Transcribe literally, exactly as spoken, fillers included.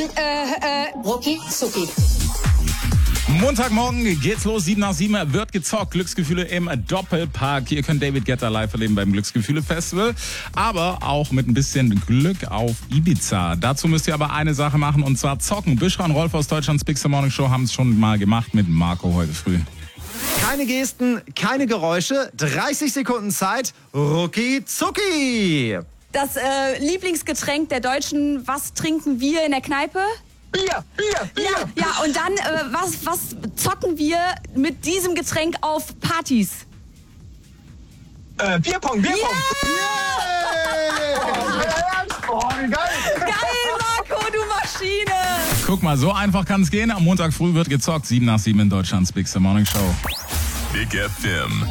äh, äh, Rucki Zucki. Montagmorgen geht's los, sieben nach sieben wird gezockt. Glücksgefühle im Doppelpark. Ihr könnt David Guetta live erleben beim Glücksgefühle-Festival, aber auch mit ein bisschen Glück auf Ibiza. Dazu müsst ihr aber eine Sache machen, und zwar zocken. Büschra und Rolf aus Deutschlands Big Morning Show haben es schon mal gemacht mit Marco heute früh. Keine Gesten, keine Geräusche, dreißig Sekunden Zeit, Rucki Zucki. Das äh, Lieblingsgetränk der Deutschen, was trinken wir in der Kneipe? Bier, Bier, Bier. Ja, ja, und dann, äh, was, was zocken wir mit diesem Getränk auf Partys? Äh, Bierpong, Bierpong. Yeah! Oh, wie geil. Geil, Marco, du Maschine! Guck mal, so einfach kann's gehen. Am Montag früh wird gezockt. sieben nach sieben in Deutschlands Big Morning Show. Big F M.